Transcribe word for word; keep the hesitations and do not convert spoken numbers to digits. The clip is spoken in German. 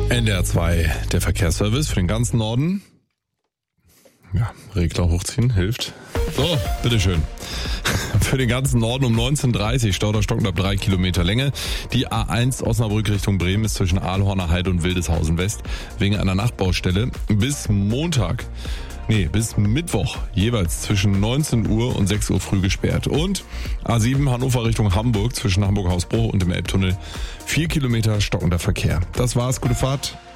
N D R zwei, der Verkehrsservice für den ganzen Norden. Ja, Regler hochziehen hilft. So, bitteschön. Für den ganzen Norden um neunzehn Uhr dreißig staut der Stocken ab drei Kilometer Länge. Die A eins Osnabrück Richtung Bremen ist zwischen Ahlhorner Heide und Wildeshausen West wegen einer Nachtbaustelle bis Montag, nee, bis Mittwoch jeweils zwischen neunzehn Uhr und sechs Uhr früh gesperrt. Und A sieben Hannover Richtung Hamburg zwischen Hamburg-Hausbruch und dem Elbtunnel vier Kilometer stockender Verkehr. Das war's, gute Fahrt.